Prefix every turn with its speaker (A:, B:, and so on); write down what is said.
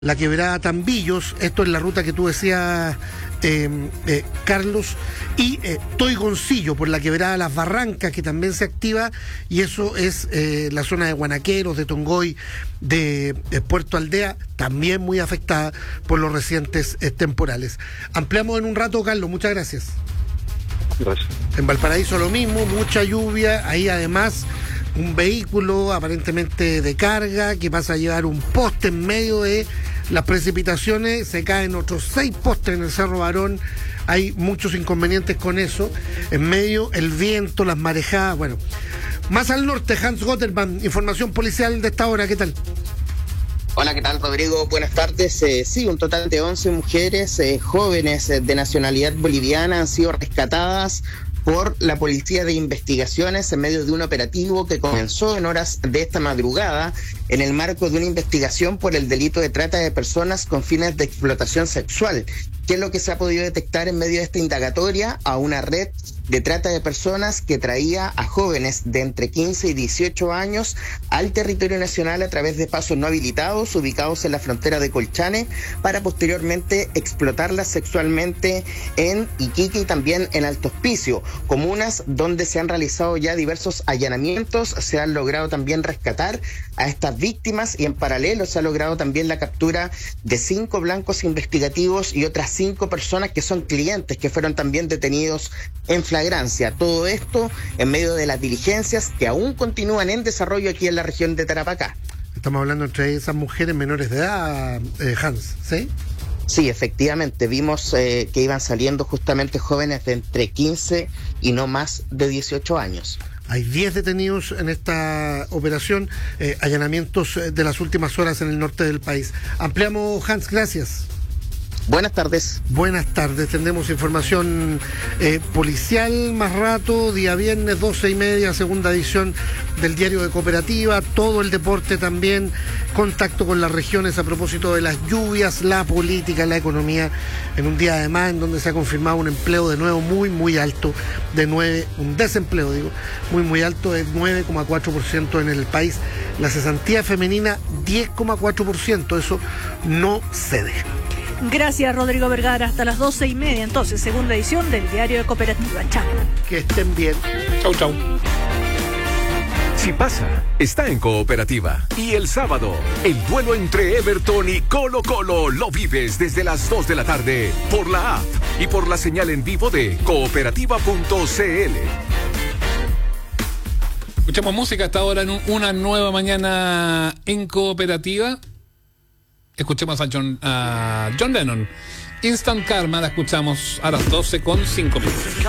A: La Quebrada Tambillos, esto es la ruta que tú decías, Carlos, y Toigoncillo, por la Quebrada Las Barrancas, que también se activa, y eso es la zona de Guanaqueros, de Tongoy, de Puerto Aldea, también muy afectada por los recientes temporales. Ampliamos en un rato, Carlos, muchas gracias.
B: Gracias.
A: En Valparaíso lo mismo, mucha lluvia, ahí además un vehículo aparentemente de carga que pasa a llevar un poste en medio de las precipitaciones, se caen otros 6 postes en el Cerro Barón, hay muchos inconvenientes con eso, en medio el viento, las marejadas, bueno. Más al norte, Hans Gotterman, información policial de esta hora, ¿qué tal?
C: Hola, ¿qué tal, Rodrigo? Buenas tardes. Sí, un total de 11 mujeres jóvenes de nacionalidad boliviana han sido rescatadas por la Policía de Investigaciones en medio de un operativo que comenzó en horas de esta madrugada en el marco de una investigación por el delito de trata de personas con fines de explotación sexual. ¿Qué es lo que se ha podido detectar en medio de esta indagatoria? A una red de trata de personas que traía a jóvenes de entre 15 y 18 años al territorio nacional a través de pasos no habilitados ubicados en la frontera de Colchane para posteriormente explotarlas sexualmente en Iquique y también en Alto Hospicio, comunas donde se han realizado ya diversos allanamientos, se han logrado también rescatar a estas víctimas y en paralelo se ha logrado también la captura de 5 blancos investigativos y otras 5 personas que son clientes que fueron también detenidos en flagrancia. Todo esto en medio de las diligencias que aún continúan en desarrollo aquí en la región de Tarapacá.
A: Estamos hablando entre esas mujeres menores de edad, Hans, ¿sí?
C: Sí, efectivamente, vimos que iban saliendo justamente jóvenes de entre 15 y no más de 18 años.
A: Hay 10 detenidos en esta operación, allanamientos de las últimas horas en el norte del país. Ampliamos, Hans, gracias.
C: Buenas tardes.
A: Buenas tardes, tendremos información policial más rato, día viernes 12:30, segunda edición del Diario de Cooperativa, todo el deporte también, contacto con las regiones a propósito de las lluvias, la política, la economía, en un día además en donde se ha confirmado un empleo de nuevo muy alto, un desempleo muy alto, de 9,4% en el país, la cesantía femenina 10,4%, eso no cede.
D: Gracias, Rodrigo Vergara. Hasta las 12:30, entonces, segunda edición del Diario de Cooperativa. Chao.
A: Que estén bien.
B: Chau.
E: Si pasa, está en Cooperativa. Y el sábado, el duelo entre Everton y Colo-Colo lo vives desde las 2 de la tarde por la app y por la señal en vivo de cooperativa.cl.
B: Escuchamos música hasta ahora en una nueva mañana en Cooperativa. Escuchemos a John Lennon. Instant Karma la escuchamos a las 12:05.